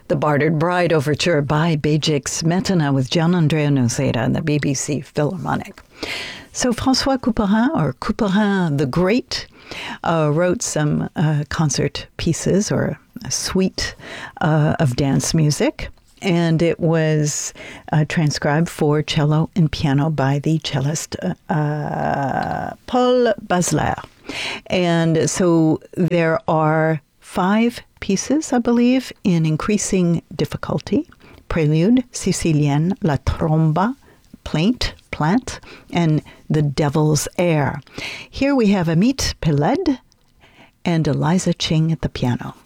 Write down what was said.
The Bartered Bride Overture by Béjik Smetana with Gian Andrea Noseda and the BBC Philharmonic. So François Couperin the Great wrote some concert pieces or a suite of dance music, and it was transcribed for cello and piano by the cellist Paul Basler. And so there are 5 pieces, I believe, in increasing difficulty: Prelude, Sicilienne, La Tromba, Plaint, and The Devil's Air. Here we have Amit Peled and Eliza Ching at the piano.